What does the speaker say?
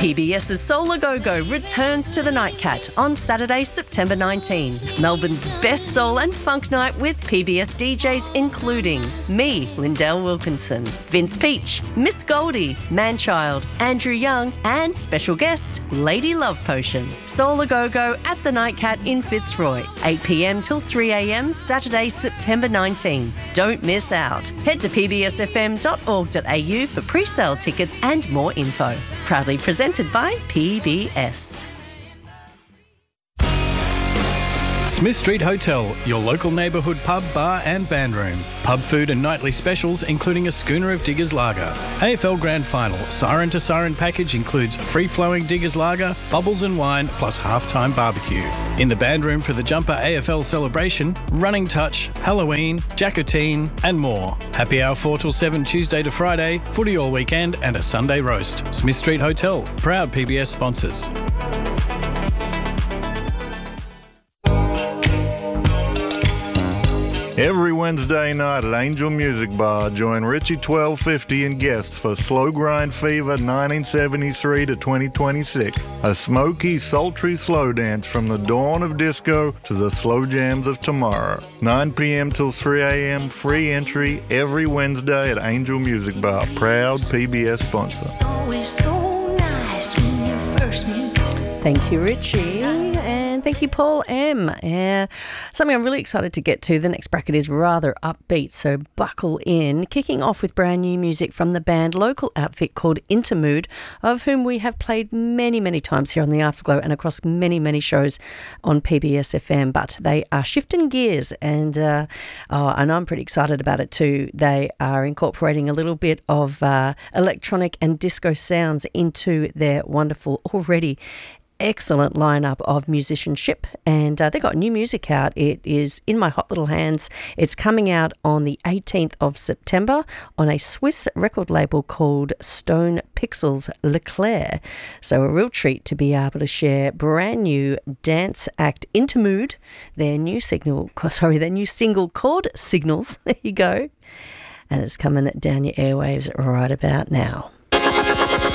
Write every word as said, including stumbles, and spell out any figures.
PBS's Soul A Go Go returns to the Nightcat on Saturday, September nineteenth. Melbourne's best soul and funk night with P B S D Js including me, Lindell Wilkinson, Vince Peach, Miss Goldie, Manchild, Andrew Young and special guest, Lady Love Potion. Soul A Go Go at the Nightcat in Fitzroy, eight p m till three a m Saturday, September nineteenth. Don't miss out. Head to p b s f m dot org dot a u for pre-sale tickets and more info. Proudly presented by P B S. Smith Street Hotel, your local neighbourhood pub, bar and band room. Pub food and nightly specials including a schooner of Diggers Lager. A F L Grand Final, Siren to Siren package includes free-flowing Diggers Lager, bubbles and wine plus half-time barbecue. In the band room for the Jumper A F L celebration, Running Touch, Halloween, Jackotine and more. Happy hour four till seven Tuesday to Friday, footy all weekend and a Sunday roast. Smith Street Hotel, proud P B S sponsors. Every Wednesday night at Angel Music Bar, join Richie twelve fifty and guests for Slow Grind Fever nineteen seventy-three to twenty twenty-six. A smoky, sultry slow dance from the dawn of disco to the slow jams of tomorrow. nine p m till three a m, free entry every Wednesday at Angel Music Bar, proud P B S sponsor. It's always so nice when you first meet. Thank you, Richie. And thank you, Paul M. Uh, something I'm really excited to get to. The next bracket is rather upbeat, so buckle in. Kicking off with brand new music from the band local outfit called Intermood, of whom we have played many, many times here on the Afterglow and across many, many shows on P B S F M. But they are shifting gears, and uh, oh, and I'm pretty excited about it too. They are incorporating a little bit of uh, electronic and disco sounds into their wonderful, already excellent lineup of musicianship, and uh, they got new music out. It is In My Hot Little Hands. It's coming out on the eighteenth of September on a Swiss record label called Stone Pixels Leclerc. So a real treat to be able to share brand new dance act Intermood, their new signal, sorry, their new single called Signals. There you go. And it's coming down your airwaves right about now.